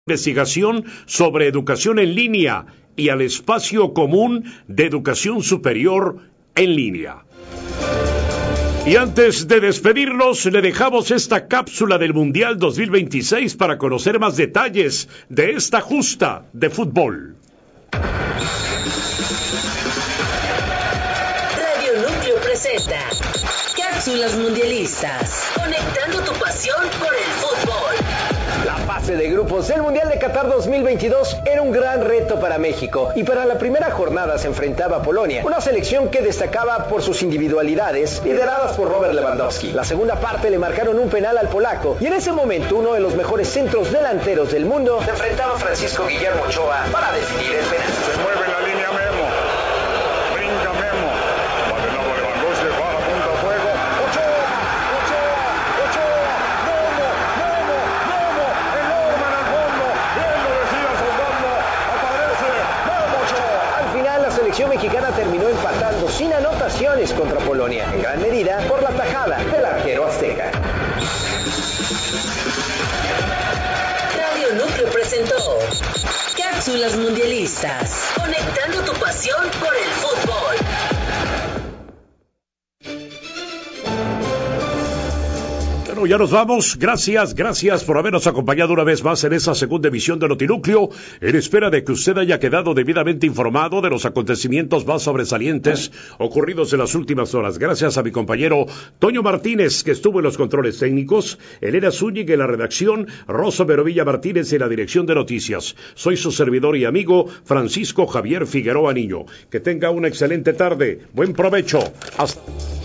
Investigación sobre educación en línea y al espacio común de educación superior en línea. Y antes de despedirnos, le dejamos esta cápsula del Mundial 2026 para conocer más detalles de esta justa de fútbol. Radio Núcleo presenta Cápsulas Mundialistas, conectando tu pasión por el fútbol. La fase de grupos del Mundial de Qatar 2022 era un gran reto para México y para la primera jornada se enfrentaba a Polonia, una selección que destacaba por sus individualidades, lideradas por Robert Lewandowski. La segunda parte le marcaron un penal al polaco y en ese momento uno de los mejores centros delanteros del mundo se enfrentaba a Francisco Guillermo Ochoa para definir el penal. Se mueve en la línea Memo, brinca Memo, va de nuevo Lewandowski, baja, punta a fuego, Ochoa, el Norman al fondo, bien lo decía Soldado, aparece Memo Ochoa. Al final la selección mexicana terminó empatando sin anotaciones contra Polonia, en gran medida por la tajada del arquero azteca. Radio Núcleo presentó Cápsulas Mundialistas, conectando tu pasión por el fútbol. Bueno, ya nos vamos. Gracias por habernos acompañado una vez más en esa segunda emisión de Notinúcleo, en espera de que usted haya quedado debidamente informado de los acontecimientos más sobresalientes ocurridos en las últimas horas. Gracias a mi compañero Toño Martínez, que estuvo en los controles técnicos, Elena Zúñiga en la redacción, Rosa Verovilla Martínez en la dirección de noticias. Soy su servidor y amigo Francisco Javier Figueroa Niño. Que tenga una excelente tarde. Buen provecho. Hasta